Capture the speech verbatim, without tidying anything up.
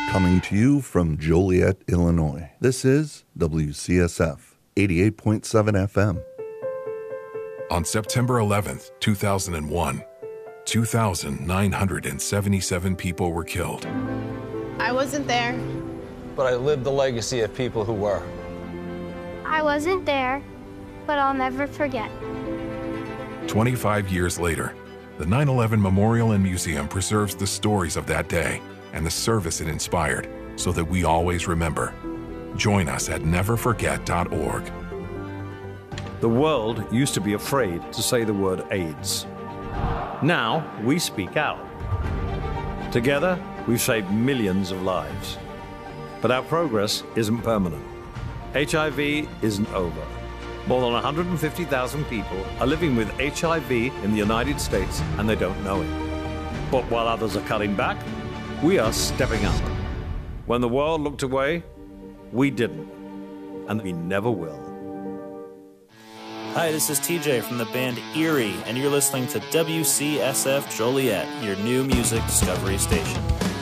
Coming to you from Joliet, Illinois, this is W C S F eighty-eight point seven F M. On September eleventh, two thousand one, two thousand nine hundred seventy-seven people were killed. I wasn't there. But I lived the legacy of people who were. I wasn't there, but I'll never forget. twenty-five years later, the nine eleven Memorial and Museum preserves the stories of that day and the service it inspired so that we always remember. Join us at never forget dot org. The world used to be afraid to say the word AIDS. Now we speak out. Together, we've saved millions of lives. But our progress isn't permanent. H I V isn't over. More than one hundred fifty thousand people are living with H I V in the United States and they don't know it. But while others are cutting back, we are stepping up. When the world looked away, we didn't. And we never will. Hi, this is T J from the band Erie, and you're listening to W C S F Joliet, your new music discovery station.